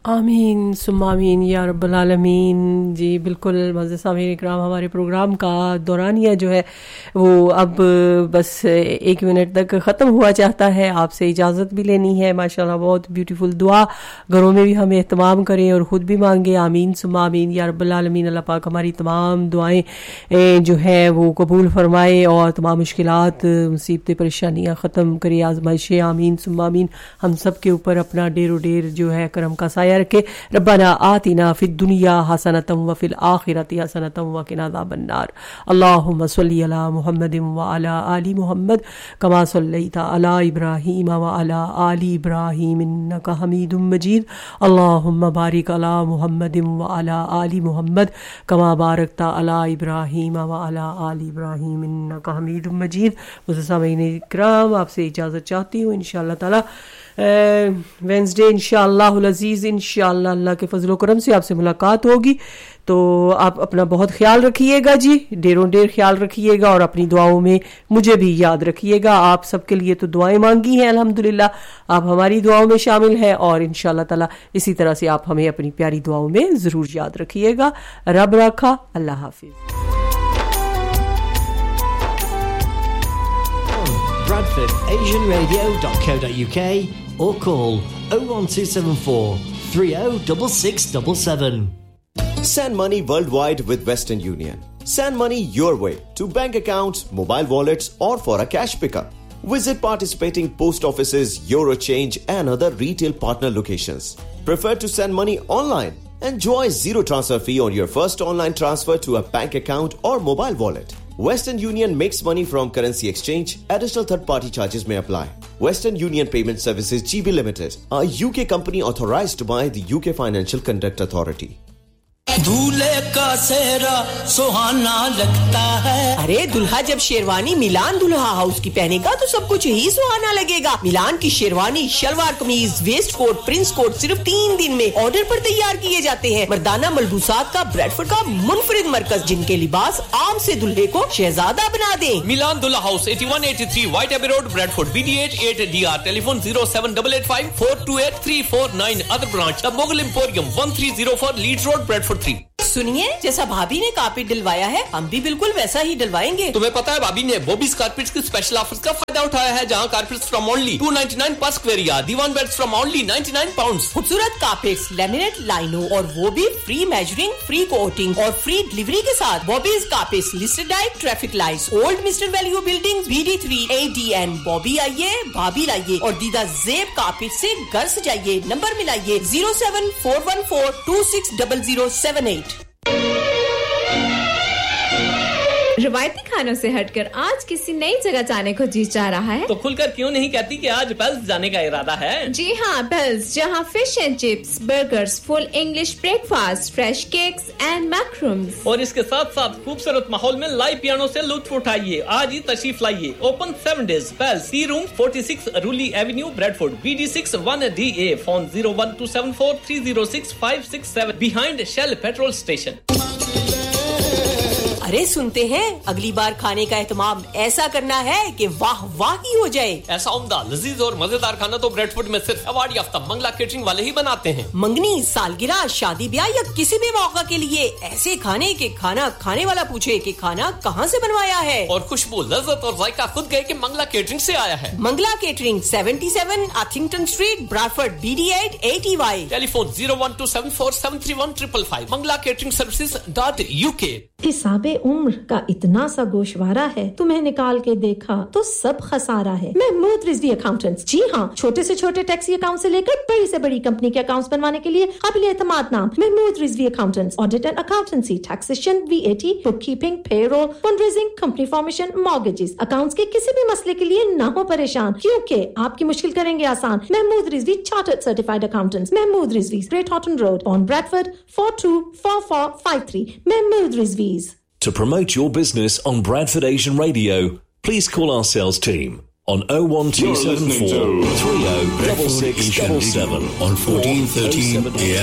आमीन सुम्मा आमीन या रब्बल आलमीन। जी बिल्कुल मज़े सामीन इकराम, हमारे प्रोग्राम का दौरानिया जो है वो अब बस 1 मिनट तक ख़त्म हुआ चाहता है। आपसे इजाज़त भी लेनी है। माशाल्लाह बहुत ब्यूटीफुल दुआ घरों में भी हम एहतमाम करें और ख़ुद भी मांगे। आमीन सुम्मा आमीन या रब्बल आलमीन। अल्लाह पाक हमारी तमाम दुआएं जो है वो कबूल फरमाए और तमाम मुश्किलात मुसीबतें परेशानियाँ ख़त्म करे, आज़माइशें आमीन सुम्मा आमीन हम सब के ऊपर अपना डेरो डेर जो है करम का साया रखे। रब्बना आतिना फिद दुनिया हसनतम व फिल आखिरति हसनतम व किना अज़ाबन्नार। अल्लाहुम्मा सल्लि अला मुहम्मदिन व अला आलि मुहम्मद कमा सल्लैता अला इब्राहीम व अला आलि इब्राहीम इन्नका हमीदुम मजीद। अल्लाहुम्मा बारिक अला मुहम्मदिन व अला आलि मुहम्मद कमा बारकता अला इब्राहीम व अला आलि इब्राहीम इन्नका हमीदुम मजीद। मुझे सामीन इकराम आपसे इजाज़त चाहती हूँ। इंशाअल्लाह ताला वेंसडे इंशाअल्लाह अज़ीज़ इंशाअल्लाह अल्लाह के फजल करम से आपसे मुलाकात होगी। तो आप अपना बहुत ख्याल रखिएगा जी, डेरों डेर ख्याल रखिएगा और अपनी दुआओं में मुझे भी याद रखिएगा। आप सबके लिए तो दुआएं मांगी हैं, अल्हम्दुलिल्लाह आप हमारी दुआओं में शामिल हैं और इंशाअल्लाह ताला इसी तरह से आप हमें अपनी प्यारी दुआओं में ज़रूर याद रखिएगा। रब रखा, अल्लाह हाफिज़। BradfordAsianRadio.co.uk or call 01274 306677. Send money worldwide with Western Union. Send money your way to bank accounts, mobile wallets or for a cash pickup. Visit participating post offices, Eurochange and other retail partner locations. Prefer to send money online? Enjoy zero transfer fee on your first online transfer to a bank account or mobile wallet. Western Union makes money from currency exchange. Additional third-party charges may apply. Western Union Payment Services GB Limited, a UK company authorized by the UK Financial Conduct Authority. दूल्हे का सेहरा सुहाना लगता है। अरे दुल्हा जब शेरवानी मिलान दुल्हा house की पहनेगा तो सब कुछ ही सुहाना लगेगा। मिलान की शेरवानी, शलवार कमीज, वेस्ट कोट, प्रिंस कोट सिर्फ 3 दिन में ऑर्डर पर तैयार किए जाते हैं। मर्दाना मलबूसात का ब्रैडफोर्ड का मुनफरिद मरकज, जिनके लिबास आम से दुल्हे को शहजादा बना दे। मिलान दुल्हा house 8183 white AB road, Bradford BD8 8DR। Telephone 07885 428 349। Other branch the Mughal emporium 1304 Leeds road, Bradford. सुनिए, जैसा भाभी ने कारपेट डलवाया है हम भी बिल्कुल वैसा ही डलवाएंगे। तुम्हें पता है भाभी ने बॉबीज कारपेट्स के स्पेशल ऑफर्स का फायदा उठाया है, जहां कारपेट्स फ्रॉम ओनली 299 पर square yard, Diwan beds from only 99 pounds. खूबसूरत कारपेट्स, लैमिनेट लाइनों और वो भी फ्री मेजरिंग, फ्री कोटिंग और फ्री डिलीवरी के साथ। Bobby's carpets listed at traffic lights, old mister value building, BD3 ADN। Bobby आइए, भाभी लाइए और दीदा जेब कारपेट से घर सजाइए। नंबर मिलाइए 07414260078। रवायती खानों से हटकर आज किसी नई जगह जाने को जी चाह रहा है तो खुलकर क्यों नहीं कहती कि आज पेल्स जाने का इरादा है। जी हाँ, पेल्स, जहाँ fish and chips, burgers, full English breakfast, fresh cakes and मैक्रोम्स और इसके साथ साथ खूबसूरत माहौल में लाइव पियानो से लुत्फ उठाइए। आज ही तशरीफ लाइए। Open 7 days। Pails T room 46 रूली Avenue, Bradford BD6 1DA। Phone 01274 306 567 behind shell petrol station. अरे सुनते हैं, अगली बार खाने का एहतमाम ऐसा करना है कि वाह वाह ही हो जाए। ऐसा उम्दा, लजीज और मजेदार खाना तो ब्रैडफोर्ड में सिर्फ अवार्ड याफ्ता मंगला केटरिंग वाले ही बनाते हैं। मंगनी, सालगिरह, शादी ब्याह या किसी भी मौका के लिए ऐसे खाने के खाना खाने वाला पूछे कि खाना कहाँ से बनवाया है और खुशबू, लज्जत और जायका खुद गए कि मंगला केटरिंग से आया है। Mangla catering 77 आथिंगटन street, Bradford BD8 80Y। Telephone 01274 731 555। Mangla catering सर्विसेज.UK। हिसाबे उम्र का इतना सा गोशवारा है, तुम्हें निकाल के देखा तो सब खसारा है। महमूद रिजवी अकाउंटेंट्स, जी हाँ, छोटे से छोटे टैक्सी अकाउंट से लेकर बड़ी से बड़ी कंपनी के अकाउंट्स बनवाने के लिए काबिल एतमाद नाम Mahmood Rizvi accountants. Audit and accountancy, taxation, VAT, bookkeeping, payroll, fundraising, company formation, mortgages, accounts के किसी भी मसले के लिए ना हो परेशान, क्योंकि आपकी मुश्किल करेंगे आसान। Mahmood Rizvi chartered certified accountants, Mahmood Rizvi, great Horton road, on Bradford 424453। Mahmood Rizvi. To promote your business on Bradford Asian Radio, please call our sales team on 01274 306677 on 1413 AM.